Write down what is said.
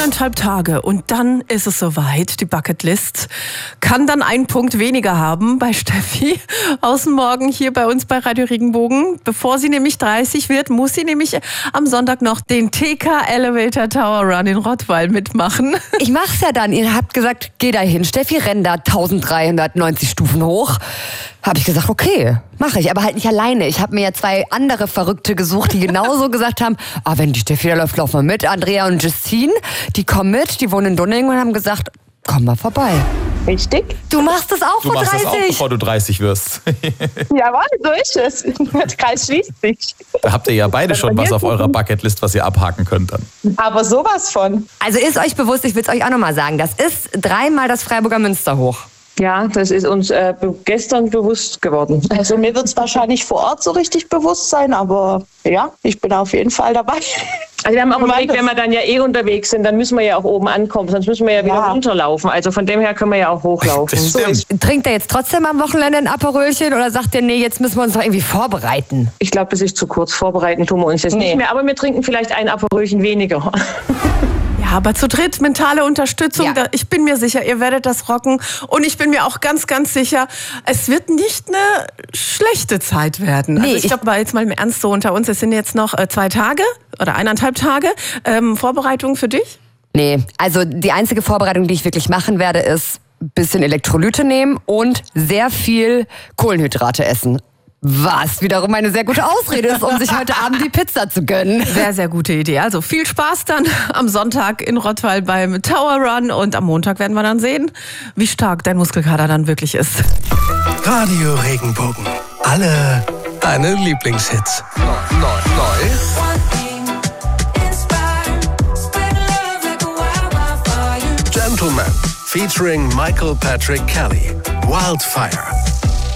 1,5 Tage und dann ist es soweit. Die Bucketlist kann dann einen Punkt weniger haben bei Steffi Außenmorgen hier bei uns bei Radio Regenbogen. Bevor sie nämlich 30 wird, muss sie nämlich am Sonntag noch den TK Elevator Tower Run in Rottweil mitmachen. Ich mach's ja dann. Ihr habt gesagt, geh da hin. Steffi, renn da 1390 Stufen hoch. Habe ich gesagt, okay, mache ich, aber halt nicht alleine. Ich habe mir ja 2 andere Verrückte gesucht, die genauso gesagt haben, wenn die Steffi da läuft, lauf mal mit. Andrea und Justine, die kommen mit, die wohnen in Dunning und haben gesagt, komm mal vorbei. Richtig. Du machst es auch Du vor machst 30. das auch, bevor du 30 wirst. Jawohl, so ist es. Der Kreis schließt sich. Da habt ihr ja beide schon was auf eurer Bucketlist, was ihr abhaken könnt dann. Aber sowas von. Also ist euch bewusst, ich will es euch auch nochmal sagen, das ist 3-mal das Freiburger Münster hoch. Ja, das ist uns gestern bewusst geworden. Also mir wird es wahrscheinlich vor Ort so richtig bewusst sein, aber ja, ich bin auf jeden Fall dabei. Also wir haben auch überlegt, wenn wir dann ja unterwegs sind, dann müssen wir ja auch oben ankommen, sonst müssen wir ja wieder runterlaufen. Also von dem her können wir ja auch hochlaufen. Das stimmt. Trinkt ihr jetzt trotzdem am Wochenende ein Aperölchen oder sagt ihr, nee, jetzt müssen wir uns noch irgendwie vorbereiten? Ich glaube, das ist zu kurz. Vorbereiten tun wir uns jetzt nicht mehr, aber wir trinken vielleicht ein Aperölchen weniger. Ja, aber zu dritt mentale Unterstützung, ich bin mir sicher, ihr werdet das rocken. Und ich bin mir auch ganz, ganz sicher, es wird nicht eine schlechte Zeit werden. Nee, also ich glaube, jetzt mal im Ernst so unter uns, es sind jetzt noch 2 Tage oder 1,5 Tage. Vorbereitung für dich? Nee, also die einzige Vorbereitung, die ich wirklich machen werde, ist ein bisschen Elektrolyte nehmen und sehr viel Kohlenhydrate essen. Was wiederum eine sehr gute Ausrede ist, um sich heute Abend die Pizza zu gönnen. Sehr, sehr gute Idee. Also viel Spaß dann am Sonntag in Rottweil beim Tower Run und am Montag werden wir dann sehen, wie stark dein Muskelkater dann wirklich ist. Radio Regenbogen. Alle deine Lieblingshits. Neu. Gentleman featuring Michael Patrick Kelly. Wildfire.